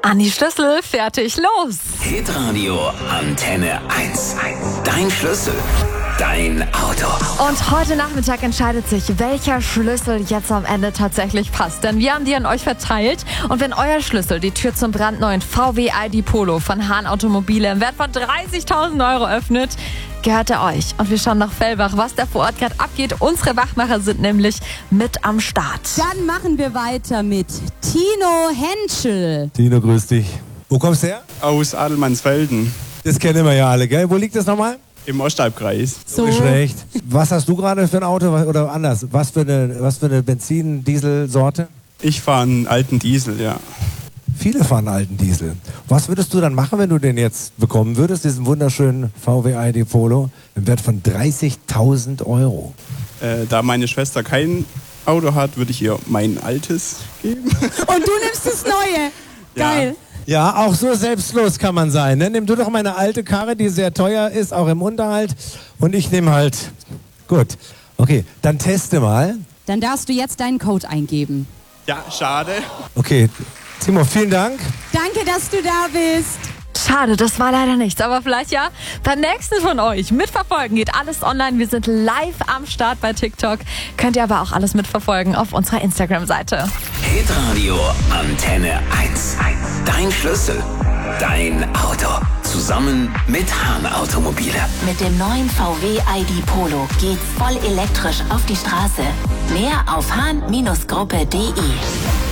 Anni Schlüssel, fertig, los! Hitradio Antenne 1. Dein Schlüssel, dein Auto. Und heute Nachmittag entscheidet sich, welcher Schlüssel jetzt am Ende tatsächlich passt. Denn wir haben die an euch verteilt. Und wenn euer Schlüssel die Tür zum brandneuen VW ID Polo von Hahn Automobile im Wert von 30.000 € öffnet, gehört er euch. Und wir schauen nach Fellbach, was da vor Ort gerade abgeht. Unsere Wachmacher sind nämlich mit am Start. Dann machen wir weiter mit Tino Henschel. Tino, grüß dich. Wo kommst du her? Aus Adelmannsfelden Das kennen wir ja alle, gell? Wo liegt das nochmal? im Ostalbkreis. So. Nicht schlecht. Was hast du gerade für ein Auto? Oder anders, was für eine Benzin-Diesel-Sorte? Ich fahre einen alten Diesel, ja. Viele fahren einen alten Diesel. Was würdest du dann machen, wenn du den jetzt bekommen würdest, diesen wunderschönen VW ID Polo im Wert von 30.000 €? Da meine Schwester kein Auto hat, würde ich ihr mein altes geben. Und du nimmst das Neue. Geil. Ja, auch so selbstlos kann man sein. Ne? Nimm du doch meine alte Karre, die sehr teuer ist, auch im Unterhalt. Und ich nehme halt... Gut, okay, dann teste mal. Dann darfst du jetzt deinen Code eingeben. Ja, schade. Okay, Timo, vielen Dank. Danke, dass du da bist. Schade, das war leider nichts. Aber vielleicht ja beim nächsten von euch. Mitverfolgen geht alles online. Wir sind live am Start bei TikTok. Könnt ihr aber auch alles mitverfolgen auf unserer Instagram-Seite. Hitradio Antenne 1. Dein Schlüssel, dein Auto. Zusammen mit Hahn Automobile. Mit dem neuen VW ID Polo geht's voll elektrisch auf die Straße. Mehr auf hahn-gruppe.de.